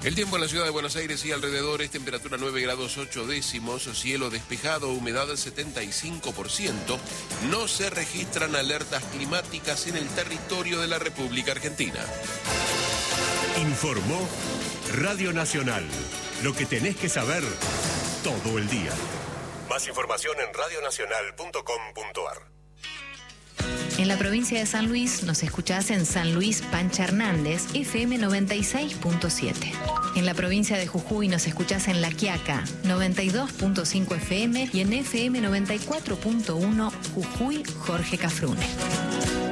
El tiempo en la ciudad de Buenos Aires y alrededores, temperatura 9 grados 8 décimos, cielo despejado, humedad 75%. No se registran alertas climáticas en el territorio de la República Argentina. Informó Radio Nacional. Lo que tenés que saber todo el día. Más información en radionacional.com.ar. En la provincia de San Luis nos escuchás en San Luis Pancha Hernández, FM 96.7. En la provincia de Jujuy nos escuchás en La Quiaca, 92.5 FM y en FM 94.1 Jujuy Jorge Cafrune.